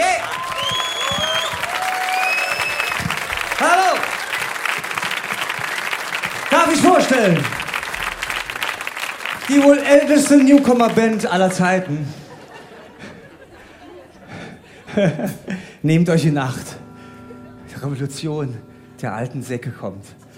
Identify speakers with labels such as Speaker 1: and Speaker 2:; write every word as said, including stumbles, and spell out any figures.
Speaker 1: Hey! Hallo! Darf ich vorstellen? Die wohl älteste Newcomer-Band aller Zeiten. Nehmt euch in Acht. Die Revolution der alten Säcke kommt.